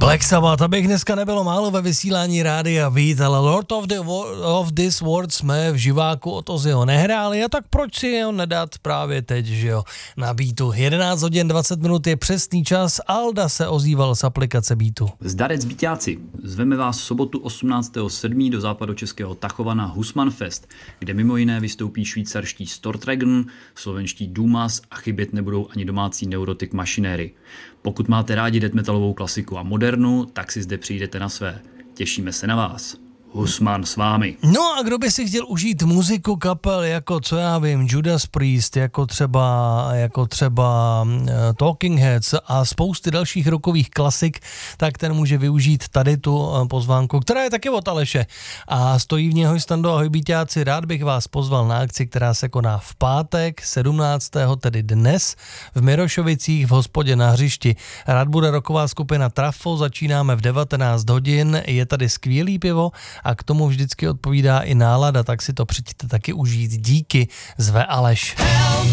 Black Sabbath, abych dneska nebylo málo ve vysílání Rádia Beat, ale Lord of this World jsme v živáku od Ozzyho nehráli, a tak proč si ho nedat právě teď, že jo, na Beatu. 11 hodin 20 minut je přesný čas, Alda se ozýval z aplikace Beatu. Zdarec Beatáci, zveme vás v sobotu 18.7. do západočeského Tachova na Husman Fest, kde mimo jiné vystoupí švýcarští Storträgen, slovenští Dumas a chybět nebudou ani domácí Neurotic Machinery. Pokud máte rádi death metalovou klasiku a modernu, tak si zde přijdete na své. Těšíme se na vás. Husman s vámi. No a kdo by si chtěl užít muziku kapel jako, co já vím, Judas Priest, jako třeba Talking Heads a spousty dalších rockových klasik, tak ten může využít tady tu pozvánku, která je taky od Aleše. A stojí v něj ahoj Stando, ahoj Beatáci, rád bych vás pozval na akci, která se koná v pátek 17. tedy dnes v Mirošovicích v hospodě na hřišti. Rád bude rocková skupina Trafo, začínáme v 19 hodin, je tady skvělý pivo a k tomu vždycky odpovídá i nálada, tak si to přijďte taky užít. Díky, zve Aleš.